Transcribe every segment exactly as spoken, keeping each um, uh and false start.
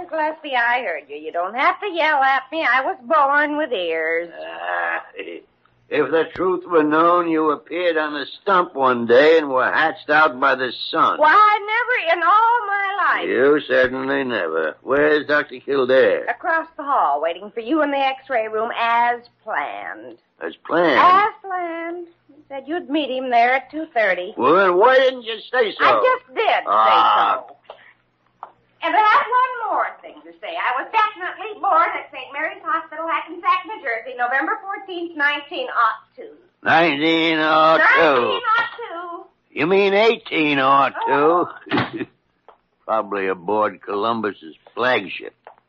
Doctor Gillespie, I heard you. You don't have to yell at me. I was born with ears. Ah, if the truth were known, you appeared on a stump one day and were hatched out by the sun. Why, never in all my life. You certainly never. Where's Doctor Kildare? Across the hall, waiting for you in the x-ray room as planned. As planned? As planned. You said you'd meet him there at two thirty. Well, then why didn't you say so? I just did Ah. say so. And I have one more thing to say. I was definitely born at Saint Mary's Hospital, Hackensack, New Jersey, November fourteenth, nineteen oh two. nineteen oh two. nineteen oh two. You mean eighteen oh two? Oh. Probably aboard Columbus's flagship.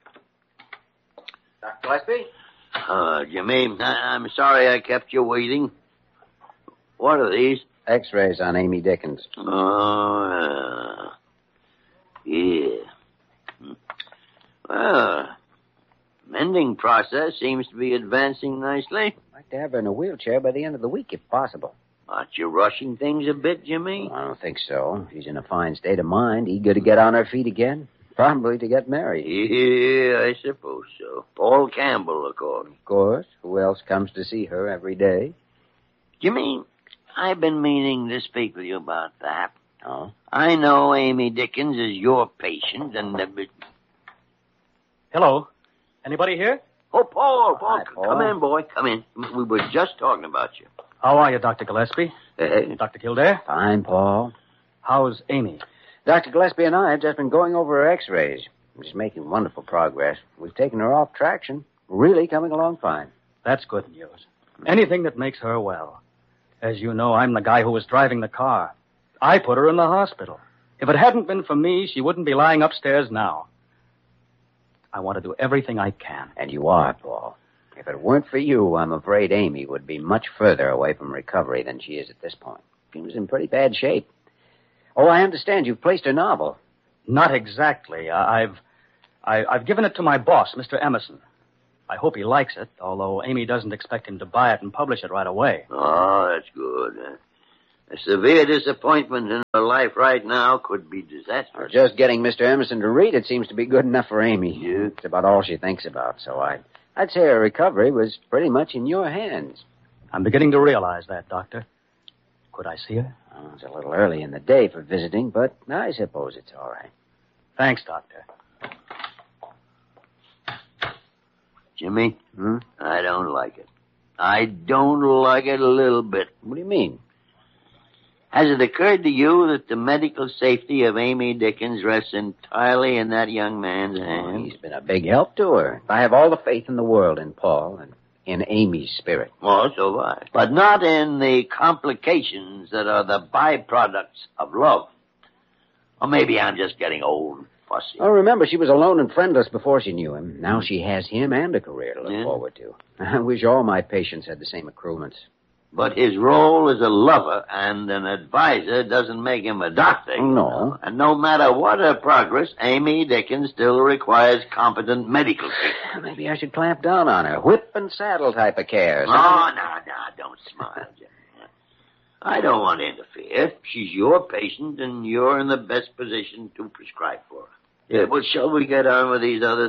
Doctor Gillespie? Uh, Jimmy, I- I'm sorry I kept you waiting. What are these? X-rays on Amy Dickens. Oh, uh, yeah. Well, mending process seems to be advancing nicely. I'd like to have her in a wheelchair by the end of the week, if possible. Aren't you rushing things a bit, Jimmy? Well, I don't think so. She's in a fine state of mind, eager to get on her feet again. Probably to get married. Yeah, I suppose so. Paul Campbell, of course. Of course. Who else comes to see her every day? Jimmy, I've been meaning to speak with you about that. Oh? I know Amy Dickens is your patient, and... Uh, Hello. Anybody here? oh, Paul, Paul, Hi, Paul. come in, boy, come in. We were just talking about you. How are you, Doctor Gillespie? Hey. Doctor Kildare? Fine, Paul. How's Amy? Doctor Gillespie and I have just been going over her x-rays. She's making wonderful progress. We've taken her off traction. Really coming along fine. That's good news. Anything that makes her well. As you know, I'm the guy who was driving the car. I put her in the hospital. If it hadn't been for me, she wouldn't be lying upstairs now. I want to do everything I can. And you are, Paul. If it weren't for you, I'm afraid Amy would be much further away from recovery than she is at this point. She was in pretty bad shape. Oh, I understand you've placed her novel. Not exactly. I- I've, I- I've given it to my boss, Mister Emerson. I hope he likes it, although Amy doesn't expect him to buy it and publish it right away. Oh, that's good. Uh, a severe disappointment in her life right now could be disastrous. Just getting Mister Emerson to read it seems to be good enough for Amy. Yeah. It's about all she thinks about, so I, I'd say her recovery was pretty much in your hands. I'm beginning to realize that, Doctor. Could I see her? Oh, it's a little early in the day for visiting, but I suppose it's all right. Thanks, Doctor. Jimmy, Hmm? I don't like it. I don't like it a little bit. What do you mean? Has it occurred to you that the medical safety of Amy Dickens rests entirely in that young man's Oh, hands? he's been a big help to her. I have all the faith in the world in Paul and in Amy's spirit. Well, so have I. But not in the complications that are the byproducts of love. Or maybe I'm just getting old and fussy. Oh, remember, she was alone and friendless before she knew him. Now she has him and a career to look Yeah. forward to. I wish all my patients had the same accruements. But his role as a lover and an advisor doesn't make him a doctor. you No. know. And no matter what her progress, Amy Dickens still requires competent medical care. Maybe I should clamp down on her. Whip and saddle type of care. No, no, no, don't smile, Jimmy. I don't want to interfere. She's your patient, and you're in the best position to prescribe for her. Yeah, but shall we get on with these other